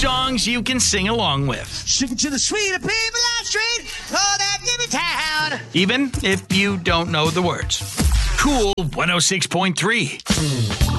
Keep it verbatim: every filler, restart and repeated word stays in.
songs you can sing along with. Shipping to the sweet people on street, oh, that give me town. Even if you don't know the words. Cool one oh six point three.